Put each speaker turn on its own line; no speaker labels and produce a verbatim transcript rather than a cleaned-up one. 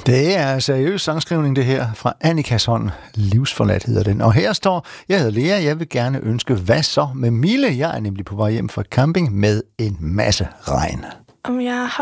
Det er seriøs sangskrivning, det her, fra Annikas hånd. Livsforladt hedder den. Og her står, jeg hedder Lea, jeg vil gerne ønske, hvad så med Mille? Jeg er nemlig på vej hjem fra camping med en masse regn.
Om jeg har